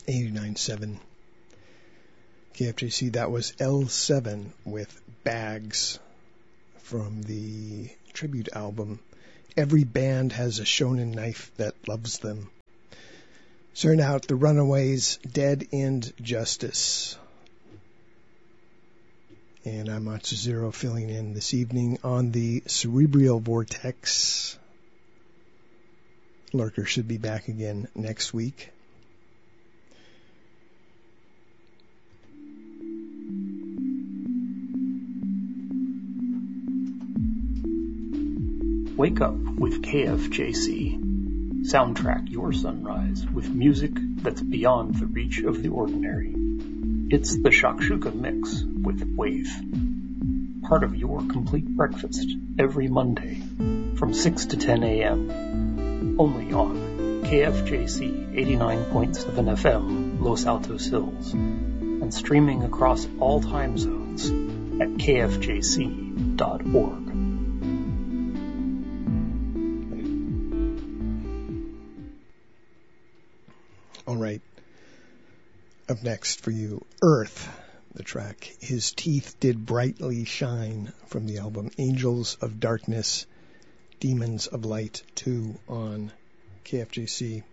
89.7 KFJC. That was L7 with Bags from the tribute album Every Band Has a Shonen Knife That Loves Them. Starting out, The Runaways, Dead End Justice. And I'm Matsuhiro filling in this evening on the Cerebral Vortex. Lurker should be back again next week. Wake up with KFJC. Soundtrack your sunrise with music that's beyond the reach of the ordinary. It's the Shakshuka Mix with Wave. Part of your complete breakfast every Monday from 6 to 10 a.m. Only on KFJC 89.7 FM Los Altos Hills and streaming across all time zones at kfjc.org. All right. Up next for you, Earth, the track His Teeth Did Brightly Shine from the album Angels of Darkness, Demons of Light 2 on KFJC.